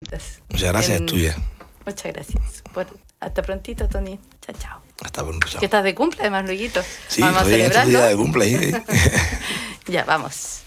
Muchas gracias, es tuya. Muchas gracias. Hasta prontito, Tony. Chao, chao. Hasta pronto, chao. Que estás de cumple, además, luego. Sí, vamos a estoy en estos celebrarlo. días de cumple. Ya, vamos.